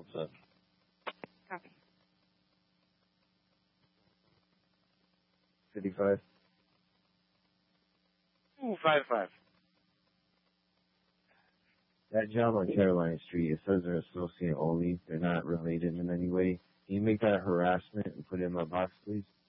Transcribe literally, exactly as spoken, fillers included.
sir. Copy. fifty-five. Ooh, five five. That job on Caroline Street, it says they're associate only. They're not related in any way. Can you make that harassment and put it in my box, please?